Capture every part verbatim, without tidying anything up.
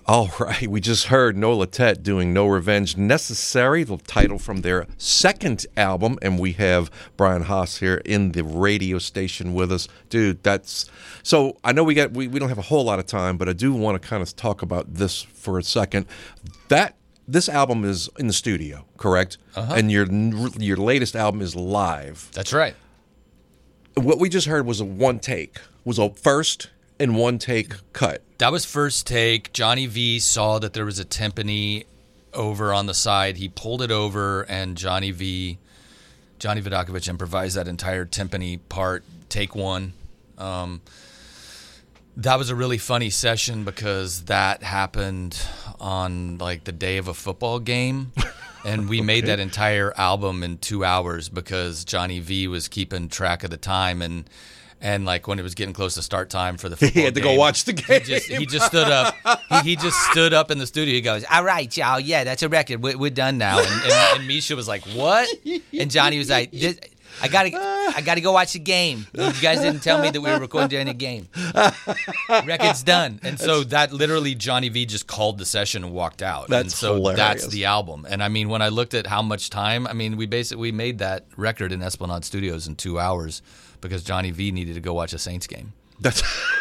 All right, we just heard Nola Tet doing No Revenge Necessary, the title from their second album, and we have Brian Haas here in the radio station with us. Dude, that's... So I know we got we, we don't have a whole lot of time, but I do want to kind of talk about this for a second. That This album is in the studio, correct? Uh-huh. And your your latest album is live. That's right. What we just heard was a one take, was a first and one take cut. That was first take. Johnny V saw that there was a timpani over on the side. He pulled it over, and Johnny V, Johnny Vidakovich improvised that entire timpani part, take one. Um, that was a really funny session because that happened on like the day of a football game. And we okay. made that entire album in two hours because Johnny V was keeping track of the time, and and like when it was getting close to start time for the football game, he had to game, go watch the game. He just, he just stood up. He, he just stood up in the studio. He goes, "All right, y'all, yeah, that's a record. We're, we're done now." And, and, and Misha was like, "What?" And Johnny was like, this, "I gotta, I gotta go watch the game. You guys didn't tell me that we were recording during the game. Record's done." And so that literally, Johnny V just called the session and walked out. That's and so hilarious. That's the album. And I mean, when I looked at how much time, I mean, we basically we made that record in Esplanade Studios in two hours because Johnny V needed to go watch a Saints game. That's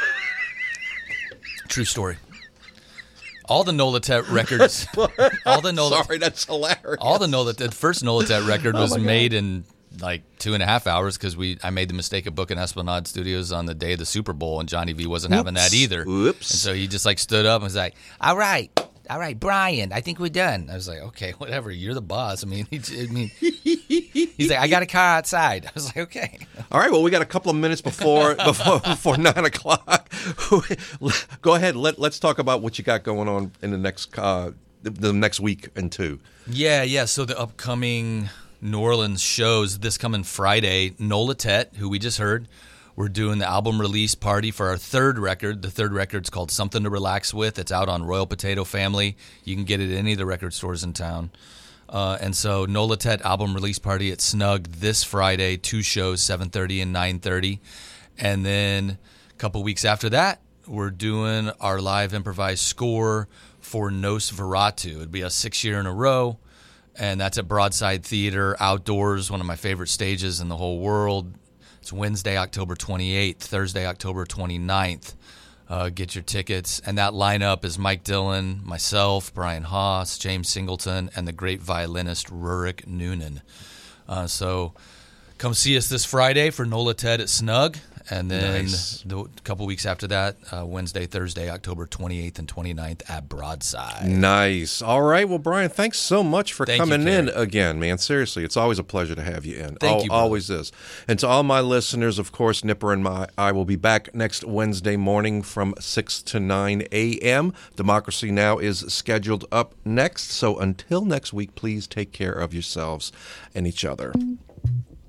true story. All the Nola Tet records. all the Nola. Sorry, that's hilarious. All the Nola Tet first Nola Tet record was oh made in like two and a half hours because we I made the mistake of booking Esplanade Studios on the day of the Super Bowl, and Johnny V wasn't Oops. having that either. Oops. And so he just like stood up and was like, "All right, all right, Brian, I think we're done." I was like, "Okay, whatever. You're the boss." I mean, he, I mean, he's like, "I got a car outside." I was like, "Okay." All right. Well, we got a couple of minutes before before, before nine o'clock. Go ahead. Let Let's talk about what you got going on in the next uh, the, the next week and two. Yeah, yeah. So the upcoming New Orleans shows this coming Friday. Nola Tet, who we just heard, we're doing the album release party for our third record. The third record's called Something to Relax With. It's out on Royal Potato Family. You can get it at any of the record stores in town. Uh, and so Nola Tet album release party at Snug this Friday. Two shows, seven thirty and nine thirty. And then a couple weeks after that, we're doing our live improvised score for Nos Veratu. It'd be a six year in a row. And that's at Broadside Theater, outdoors, one of my favorite stages in the whole world. It's Wednesday, October twenty-eighth, Thursday, October twenty-ninth. Uh, get your tickets. And that lineup is Mike Dillon, myself, Brian Haas, James Singleton, and the great violinist Rurik Noonan. Uh, so come see us this Friday for Nola Tet at Snug. And then nice. the, a couple weeks after that, uh, Wednesday, Thursday, October twenty-eighth and twenty-ninth at Broadside. Nice. All right. Well, Brian, thanks so much for Thank coming you, in again, man. Seriously, it's always a pleasure to have you in. Thank Al- you, brother. Always is. And to all my listeners, of course, Nipper and my, I will be back next Wednesday morning from six to nine a.m. Democracy Now! Is scheduled up next. So until next week, please take care of yourselves and each other.